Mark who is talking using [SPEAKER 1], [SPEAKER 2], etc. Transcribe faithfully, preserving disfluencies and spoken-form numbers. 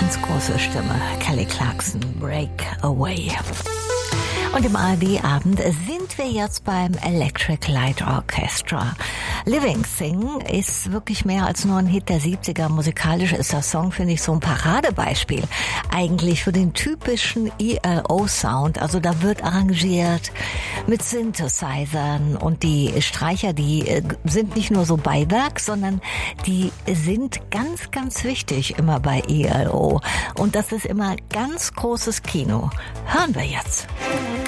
[SPEAKER 1] ganz große Stimme. Kelly Clarkson, Break Away. Und im A R D-Abend sind wir jetzt beim Electric Light Orchestra. Living Thing ist wirklich mehr als nur ein Hit der siebziger. Musikalisch ist der Song, finde ich, so ein Paradebeispiel eigentlich für den typischen E L O-Sound. Also da wird arrangiert mit Synthesizern und die Streicher, die sind nicht nur so Beiwerk, sondern die sind ganz, ganz wichtig immer bei E L O. Und das ist immer ganz großes Kino. Hören wir jetzt.